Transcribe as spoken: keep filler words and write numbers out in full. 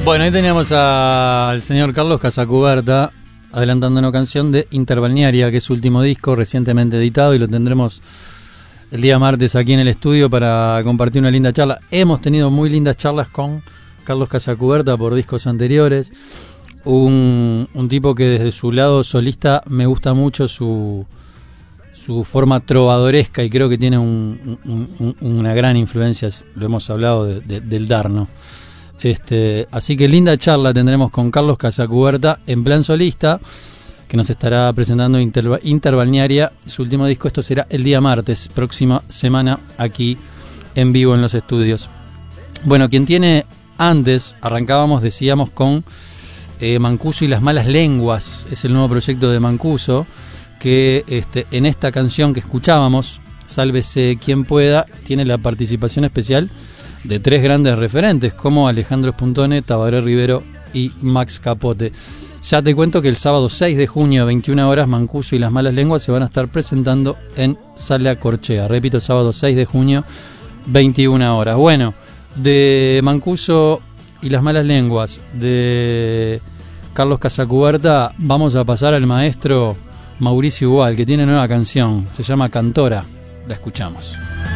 Bueno, ahí teníamos a, al señor Carlos Casacuberta adelantando una canción de Interbalnearia, que es su último disco recientemente editado, y lo tendremos el día martes aquí en el estudio para compartir una linda charla. Hemos tenido muy lindas charlas con Carlos Casacuberta por discos anteriores. Un, un tipo que desde su lado solista me gusta mucho su, su forma trovadoresca, y creo que tiene un, un, un, una gran influencia, lo hemos hablado de, de, del Darno. Este, así que linda charla tendremos con Carlos Casacuberta en plan solista, que nos estará presentando Inter, Interbalnearia, su último disco. Esto será el día martes, próxima semana, aquí en vivo en los estudios. Bueno, quien tiene antes, arrancábamos, decíamos, con eh, Mancuso y las malas lenguas. Es el nuevo proyecto de Mancuso, que este, en esta canción que escuchábamos, Sálvese quien pueda, tiene la participación especial de tres grandes referentes como Alejandro Spuntone, Tabaré Rivero y Max Capote. Ya te cuento que el sábado seis de junio a veintiuna horas Mancuso y las malas lenguas se van a estar presentando en Sala Corchea. Repito, sábado seis de junio, veintiuna horas. Bueno, de Mancuso y las malas lenguas, de Carlos Casacuberta, vamos a pasar al maestro Mauricio Ubal, que tiene nueva canción, se llama Cantora. La escuchamos.